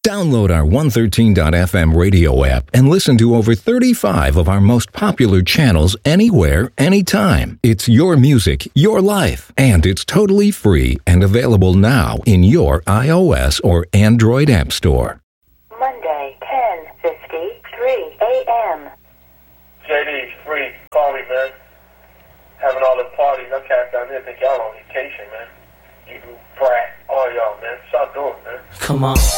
Download our 113.fm radio app and listen to over 35 of our most popular channels anywhere, anytime. It's your music, your life, and it's totally free and available now in your iOS or Android app store. Monday, 10:53 a.m. JD's free. Call me, man. Having all the parties. I cats down there think y'all on vacation, man. You brat. All y'all, man. Stop doing it, man. Come on.